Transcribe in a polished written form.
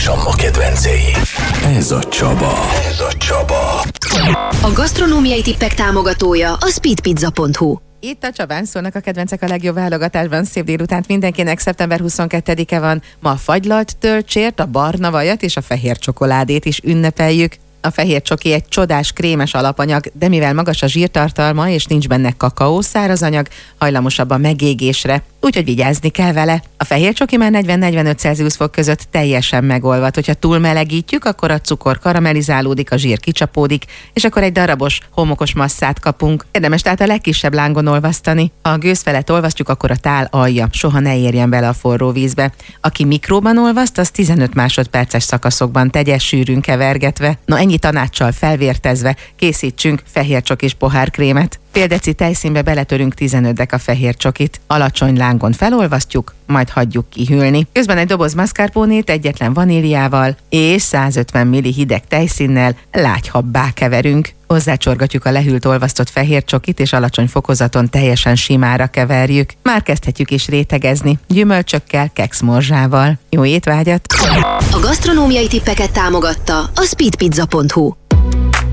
és a ma kedvencei. Ez a Csaba. A gasztronómiai tippek támogatója a speedpizza.hu. Itt a Csabán szólnak a kedvencek a legjobb válogatásban. Szép délutánt mindenkinek. Szeptember 22-e van. Ma a fagylalt tölcsért, a barna vajat és a fehér csokoládét is ünnepeljük. A fehér csoki egy csodás krémes alapanyag, de mivel magas a zsírtartalma és nincs benne kakaó, száraz anyag, hajlamosabb a megégésre, úgyhogy vigyázni kell vele. A fehér csoki már 40-45 Celsius fok között teljesen megolvad. Hogyha túl melegítjük, akkor a cukor karamellizálódik, a zsír kicsapódik, és akkor egy darabos, homokos masszát kapunk. Érdemes tehát a legkisebb lángon olvasztani. Ha a gőz felett olvasztjuk, akkor a tál alja soha ne érjen bele a forró vízbe. Aki mikróban olvaszt, az 15 másodperces szakaszokban tegye sűrűn kevergetve. No, ennyi tanáccsal felvértezve készítsünk fehér csokis pohárkrémet. Fél deci tejszínbe beletörünk 15 deka fehér csokit. Alacsony lángon felolvasztjuk, majd hagyjuk kihűlni. Közben egy doboz mascarponét egyetlen vaníliával és 150 ml hideg tejszínnel lágyhabbá keverünk. Hozzácsorgatjuk a lehűlt olvasztott fehér csokit, és alacsony fokozaton teljesen simára keverjük. Már kezdhetjük is rétegezni, gyümölcsökkel, kekszmorzsával. Jó étvágyat! A gasztronómiai tippeket támogatta a speedpizza.hu.